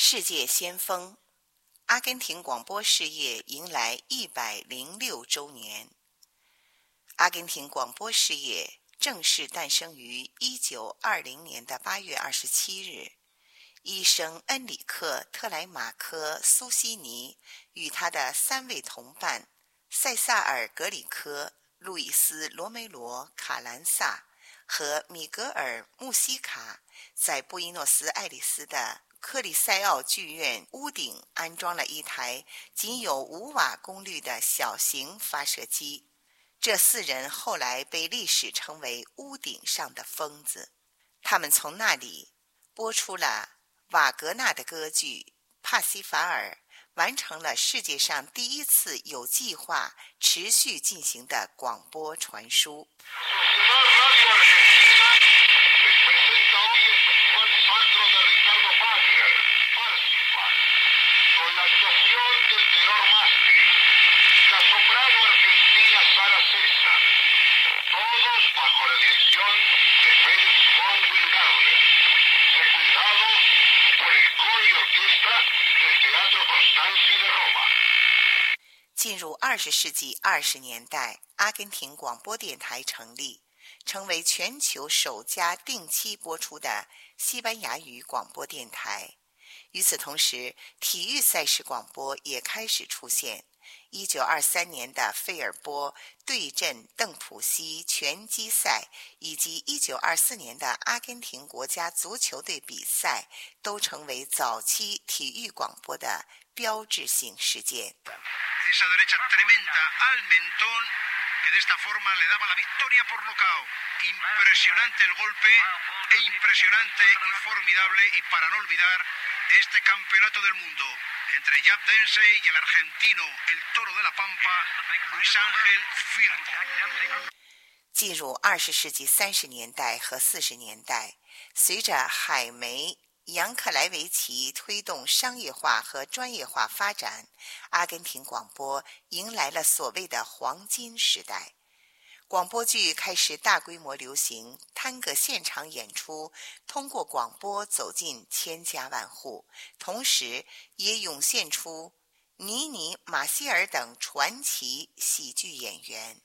世界先锋，阿根廷广播事业迎来106周年。阿根廷广播事业正式诞生于1920年的8月27日。医生恩里克·特莱马科·苏西尼与他的3位同伴塞萨尔·格里科、路易斯·罗梅罗·卡兰萨和米格尔·穆西卡在布宜诺斯艾利斯的克里塞奥剧院屋顶安装了一台仅有5瓦功率的小型发射机。这4人后来被历史称为屋顶上的疯子。他们从那里播出了瓦格纳的歌剧《帕西法尔》，完成了世界上第一次有计划持续进行的广播传输。进入20世纪20年代，阿根廷广播电台成立，成为全球首家定期播出的西班牙语广播电台。与此同时，体育赛事广播也开始出现。1923年的费尔波对阵邓普西拳击赛，以及1924年的阿根廷国家足球队比赛，都成为早期体育广播的标志性事件。 Esa derecha tremenda al mentón, que de esta forma le daba la victoria por nocaut. Impresionante el golpe, e impresionante y formidable, y para no olvidar este campeonato del mundo entre Jack Dempsey y el argentino, el toro de la Pampa, Luis Ángel Firpo。 进入20世纪30年代和40年代，随着海梅扬克莱维奇推动商业化和专业化发展，阿根廷广播迎来了所谓的黄金时代。广播剧开始大规模流行，探戈现场演出通过广播走进千家万户，同时也涌现出尼尼·马歇尔等传奇喜剧演员。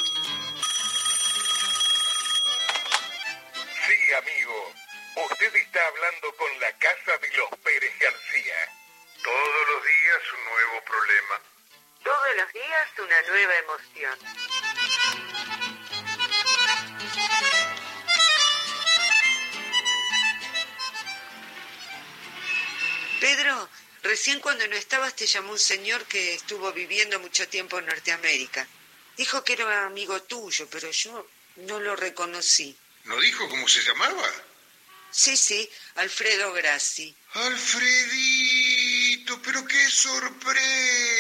Sí, amigo.Usted está hablando con la casa de los Pérez García. Todos los días un nuevo problema. Todos los días una nueva emoción. Pedro, recién cuando no estabas te llamó un señor que estuvo viviendo mucho tiempo en Norteamérica. Dijo que era amigo tuyo, pero yo no lo reconocí. ¿No dijo cómo se llamaba? Sí, Alfredo Grassi. Alfredito, pero qué sorpresa.